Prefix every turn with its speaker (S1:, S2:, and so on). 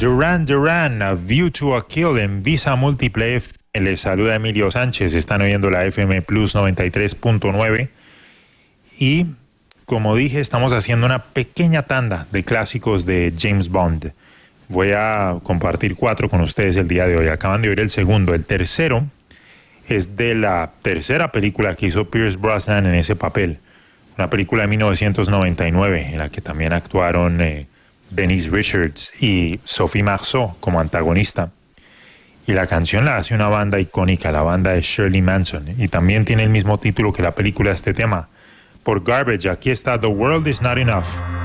S1: Duran Duran, A View to a Kill en Visa Múltiple FM. Les saluda Emilio Sánchez. Están oyendo la FM Plus 93.9. Y, como dije, estamos haciendo una pequeña tanda de clásicos de James Bond. Voy a compartir 4 con ustedes el día de hoy. Acaban de oír el segundo. El tercero es de la tercera película que hizo Pierce Brosnan en ese papel. Una película de 1999 en la que también actuaron Denise Richards y Sophie Marceau como antagonista. Y la canción la hace una banda icónica, la banda de Shirley Manson. Y también tiene el mismo título que la película, este tema. Por Garbage, aquí está The World Is Not Enough.